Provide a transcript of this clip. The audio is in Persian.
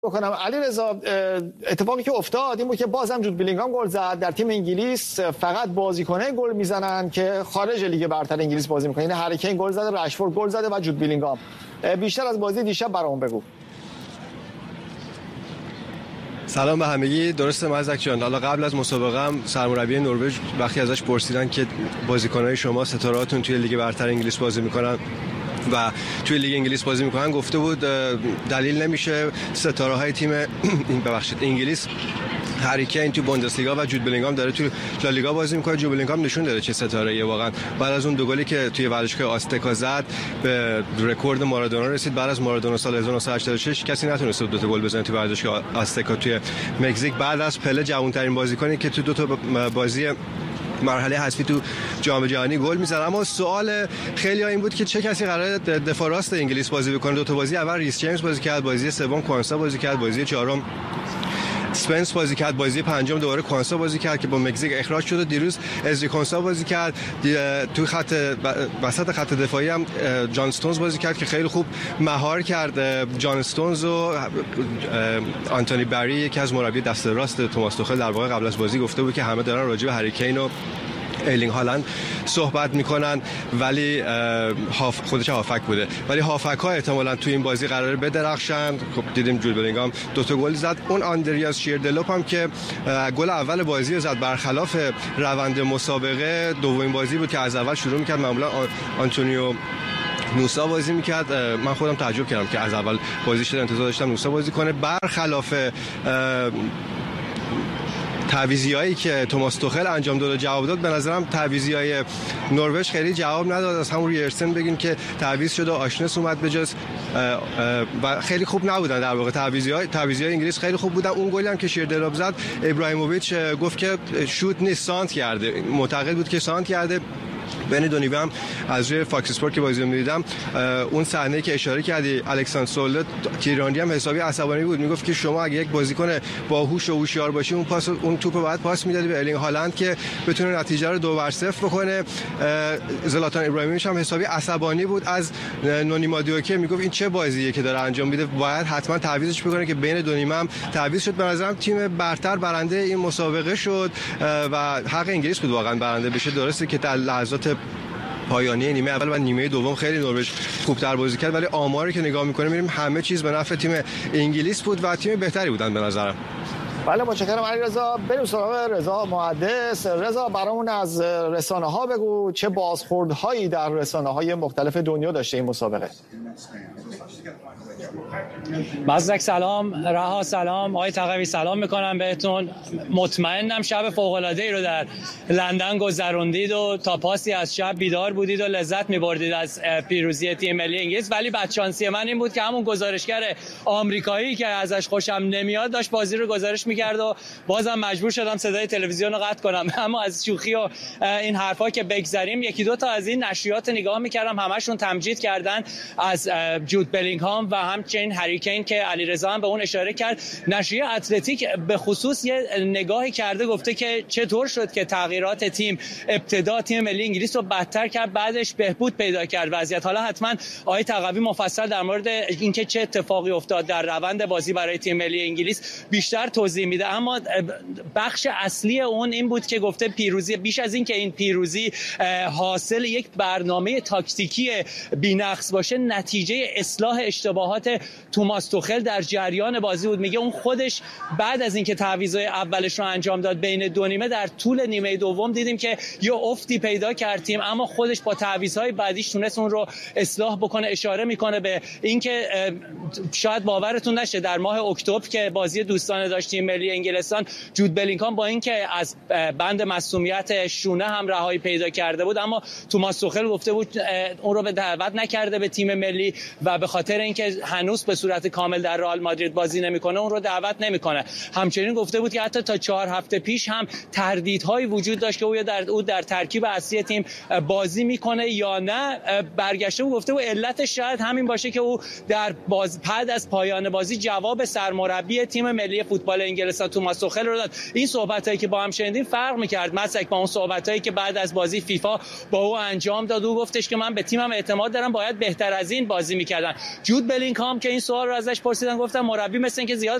بکنم. علیرضا، اتفاقی که افتاد این بود که بازم جود بلینگهام گل زد. در تیم انگلیس فقط بازیکنان گل میزنن که خارج لیگ برتر انگلیس بازی میکنن. یعنی هری کین گل زده، رشفورد گل زده و جود بلینگهام. بیشتر از بازی دیشب برام بگو. سلام به همگی. درسته مزدک جان، حالا قبل از مسابقه هم سرمربی نروژ وقتی ازش پرسیدن که بازیکنان شما ستارهاتون توی لیگ برتر انگلیس بازی میکنن و توی لیگ انگلیس بازی میکنن، گفته بود دلیل نمیشه ستاره های تیم انگلیس هری کین تو بوندسلیگا و جود بلینگهام داره تو لالیگا بازی میکنه. جود بلینگهام نشون داره چه ستاره‌ایه واقعا. بعد از اون دو گلی که توی ورزشگاه آستکا زد به رکورد مارادونا رسید. بعد از مارادونا سال 1986 کسی نتونسته دو تا گل بزنه تو ورزشگاه آستکا توی مکزیک. بعد از پله جوان‌ترین بازیکنی که تو دو تا بازی مرحله حذفی تو جام جهانی گل میزنه. اما سوال خیلی این بود که چه کسی قراره دفاع راست انگلیس بازی بکنه. دو تا بازی اول ریس جیمز بازی کرد، بازی سوم کوانسا بازی کرد، بازی چهارم اسپنس بازی کرد، بازی پنجم دوباره کوانسا بازی کرد که با مکزیک اخراج شد. دیروز ازری کوانسا بازی کرد. تو وسط خط دفاعی هم جان استونز بازی کرد که خیلی خوب مهار کرد. جان استونز و آنتونی بری، یکی از مربی دست راست توماس توخل، در واقع قبل از بازی گفته بود که همه دارن راجع به هری کین و ایرلینگ هالند صحبت میکنن، ولی خودش هافک بوده، ولی هافک ها احتمالاً تو این بازی قراره بدرخشن. خب دیدیم جود بلینگهام دو تا گل زد. اون آندریاس شیردلوپ هم که گل اول بازی زد، برخلاف روند مسابقه دومین بازی بود که از اول شروع میکرد. معمولا آنتونیو نوسا بازی میکرد. من خودم تعجب کردم که از اول بازی شد، انتظار داشتم نوسا بازی کنه. برخلاف تعویضیایی که توماس توخل انجام داد و جواب داد، به نظرم تعویضیای نروژ خیلی جواب نداد. از همون ریرسن بگین که تعویض شد و آشنس اومد به جاش و خیلی خوب نبودن. در واقع تعویضیای انگلیس خیلی خوب بودن. اون گلی هم که شیردلوپ زد، ابراهیموویچ گفت که شوت نیست، سانت کرده، معتقد بود که سانت کرده. بنی دونیوی هم از روی فاکس اسپورت که بازی می‌دیدم، اون صحنه‌ای که اشاره کردی الکساندر سولت تیرانی هم حسابی عصبانی بود. میگفت که شما اگه یک بازیکن باهوش و هوشیار باشی اون توپو باید پاس میدادی به ایرلینگ هالند که بتونه نتیجه رو 2-0 بکنه. زلاتان ابراهیموویچ هم حسابی عصبانی بود از نونی مادیوکه، میگفت این چه بازیه که داره انجام میده، باید حتما تعویضش بکنه که بین دونیمه هم تعویض شد. به نظرم تیم برتر برنده این مسابقه شد و حق انگلیس بود واقعا برنده بشه. درسته که در لحظات پایانی نیمه اول و نیمه دوم خیلی نروژ خوبتر بازی کرد، ولی آماری که نگاه می‌کنیم می‌بینیم همه چیز به نفع تیم انگلیس بود و تیم بهتری بودن به نظرم. بله متشکرم علیرضا. بریم سراغ رضا محدث. رضا برامون از رسانه‌ها بگو چه بازخوردهایی در رسانه‌های مختلف دنیا داشته این مسابقه. مزدک سلام، رها سلام، آقای تقوی سلام میکنم بهتون. مطمئنم شب فوق‌العاده‌ای رو در لندن گذروندید و تا پاسی از شب بیدار بودید و لذت می‌بردید از پیروزی تیم ملی انگلیس، ولی بدشانسی من این بود که همون گزارشگر آمریکایی که ازش خوشم نمیاد داشت بازی رو گزارش می‌کرد و بازم مجبور شدم صدای تلویزیون رو قطع کنم. اما از شوخی و این حرفا که بگذریم، یکی دو تا از این نشریات نگاه می‌کردم، همشون تمجید کردن از جود بلینگهام و همچنین هری کین که علیرضا هم به اون اشاره کرد. نشریه اتلتیک به خصوص یه نگاهی کرده، گفته که چطور شد که تغییرات تیم ابتدا تیم ملی انگلیس رو بدتر کرد، بعدش بهبود پیدا کرد وضعیت. حالا حتما آقای تقوی مفصل در مورد اینکه چه اتفاقی افتاد در روند بازی برای تیم ملی انگلیس بیشتر توضیح میده، اما بخش اصلی اون این بود که گفته پیروزی بیش از این که این پیروزی حاصل یک برنامه تاکتیکی بی‌نقص باشه، نتیجه اصلاح اشتباهات توماس توخل در جریان بازی بود. میگه اون خودش بعد از اینکه تعویضای اولش رو انجام داد بین دو نیمه، در طول نیمه دوم دیدیم که یه افتی پیدا کرد تیم، اما خودش با تعویضهای بعدیش تونست اون رو اصلاح بکنه. اشاره میکنه به اینکه شاید باورتون نشه در ماه اکتبر که بازی دوستانه داشتیم ملی انگلستان، جود بلینگهام با اینکه از بند مصونیت شونه هم رهایی پیدا کرده بود، اما توماس توخل گفته بود اون رو به دعوت نکرده به تیم ملی و به خاطر اینکه هنوز به صورت کامل در رئال مادرید بازی نمیکنه اون رو دعوت نمیکنه. همچنین گفته بود که حتی تا 4 هفته پیش هم تردیدهای وجود داشت که او در ترکیب اصلی تیم بازی میکنه یا نه. برگشته و گفته بود علتش شاید همین باشه که او در بعد از پایان بازی جواب سرمربی تیم ملی فوتبال انگلستان توماس توخل رو داد. این صحبتایی که با هم شنیدیم فرق میکرد مثلا با اون صحبتایی که بعد از بازی فیفا با او انجام داد. او گفتش که من به تیمم اعتماد دارم، باید بهتر از این بازی میکردن. جود بلینگهام بلینگهام که این سوال رو ازش پرسیدن گفتم مربی مثل اینکه زیاد